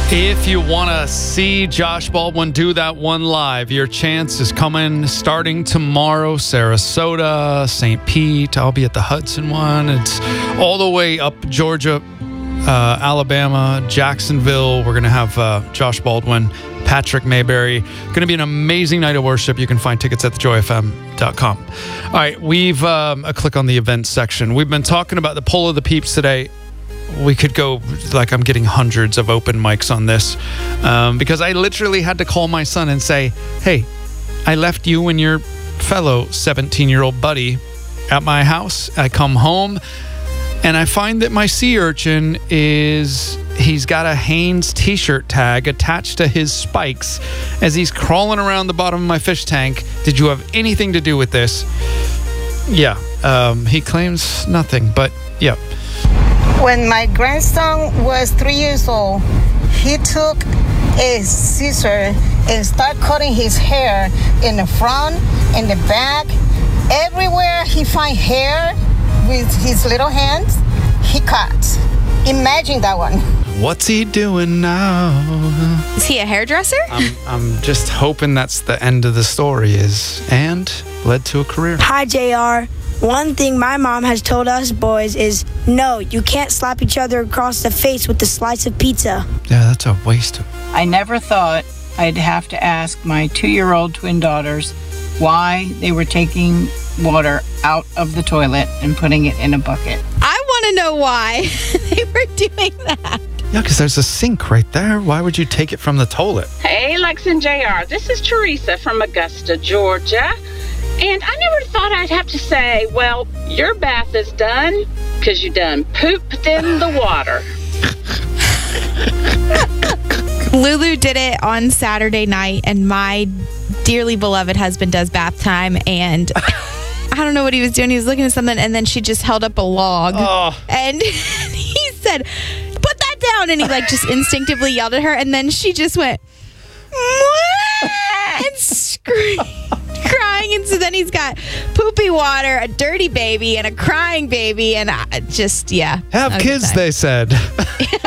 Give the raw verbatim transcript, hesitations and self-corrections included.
If you want to see Josh Baldwin do that one live, your chance is coming starting tomorrow. Sarasota, Saint Pete. I'll be at the Hudson one. It's all the way up Georgia, uh, Alabama, Jacksonville. We're going to have uh, Josh Baldwin, Patrick Mayberry. Going to be an amazing night of worship. You can find tickets at the joy f m dot com. All right, we've um, a click on the events section. We've been talking about the Pull of the Peeps today. We could go, like, I'm getting hundreds of open mics on this um, because I literally had to call my son and say, hey, I left you and your fellow seventeen-year-old buddy at my house. I come home and I find that my sea urchin is, he's got a Hanes t-shirt tag attached to his spikes as he's crawling around the bottom of my fish tank. Did you have anything to do with this? Yeah, um, he claims nothing, but yeah. When my grandson was three years old, he took a scissor and started cutting his hair in the front, in the back. Everywhere he find hair with his little hands, he cut. Imagine that one. What's he doing now? Is he a hairdresser? I'm, I'm just hoping that's the end of the story is, and led to a career. Hi, J R. One thing my mom has told us boys is, no, you can't slap each other across the face with a slice of pizza. Yeah, that's a waste of... I never thought I'd have to ask my two-year-old twin daughters why they were taking water out of the toilet and putting it in a bucket. I want to know why they were doing that. Yeah, because there's a sink right there. Why would you take it from the toilet? Hey, Lex and J R. This is Teresa from Augusta, Georgia. And I never thought I'd have to say, well, your bath is done because you done pooped in the water. Lulu did it on Saturday night, and my dearly beloved husband does bath time, and I don't know what he was doing. He was looking at something, and then she just held up a log. Oh. And he said, put that down. And he like just instinctively yelled at her, and then she just went, and screamed. Crying, and so then he's got poopy water, a dirty baby, and a crying baby, and I just, yeah. Have kids, they said.